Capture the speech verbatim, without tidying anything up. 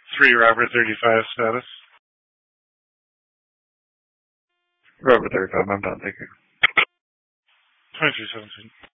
Three Robert thirty-five status. Robert thirty-five, I'm done, thank you. twenty-two seventeen.